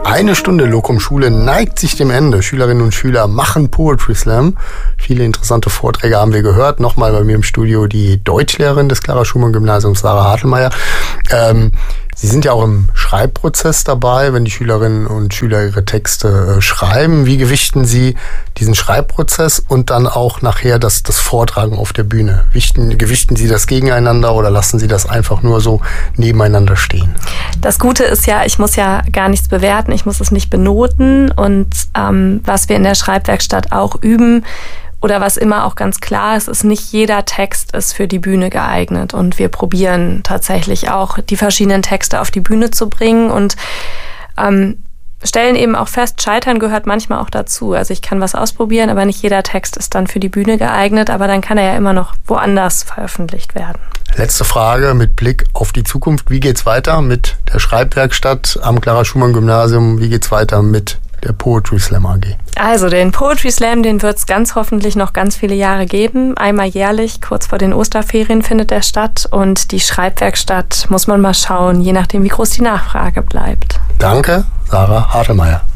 Eine Stunde Locum Schule neigt sich dem Ende. Schülerinnen und Schüler machen Poetry Slam. Viele interessante Vorträge haben wir gehört. Nochmal bei mir im Studio die Deutschlehrerin des Clara-Schumann-Gymnasiums, Sarah Hartelmeier. Sie sind ja auch im Schreibprozess dabei, wenn die Schülerinnen und Schüler ihre Texte schreiben. Wie gewichten Sie diesen Schreibprozess und dann auch nachher das Vortragen auf der Bühne? Gewichten Sie das gegeneinander oder lassen Sie das einfach nur so nebeneinander stehen? Das Gute ist ja, ich muss ja gar nichts bewerten, ich muss es nicht benoten. Und was wir in der Schreibwerkstatt auch üben, oder was immer auch ganz klar ist nicht jeder Text ist für die Bühne geeignet. Und wir probieren tatsächlich auch, die verschiedenen Texte auf die Bühne zu bringen und stellen eben auch fest, Scheitern gehört manchmal auch dazu. Also ich kann was ausprobieren, aber nicht jeder Text ist dann für die Bühne geeignet, aber dann kann er ja immer noch woanders veröffentlicht werden. Letzte Frage mit Blick auf die Zukunft. Wie geht's weiter mit der Schreibwerkstatt am Clara-Schumann-Gymnasium? Wie geht's weiter mit der Poetry Slam AG? Also den Poetry Slam, den wird es ganz hoffentlich noch ganz viele Jahre geben. Einmal jährlich, kurz vor den Osterferien findet der statt. Und die Schreibwerkstatt muss man mal schauen, je nachdem wie groß die Nachfrage bleibt. Danke, Sarah Hartelmeier.